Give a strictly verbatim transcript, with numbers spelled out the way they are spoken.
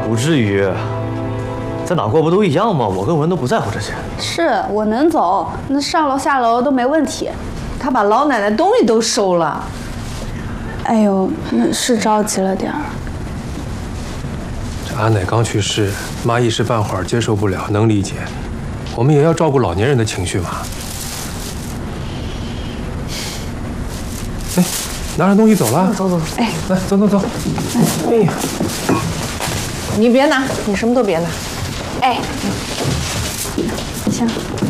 不至于，在哪过不都一样吗？我跟文都不在乎这些。 是我能走，那上楼下楼都没问题。 他把老奶奶东西都收了。 哎呦，那是着急了点儿。 这阿奶刚去世，妈一时半会儿接受不了，能理解。我们也要照顾老年人的情绪嘛。哎，拿着东西走了。 走走走，哎， 来，走走走。哎呀， 你别拿，你什么都别拿。 哎，行。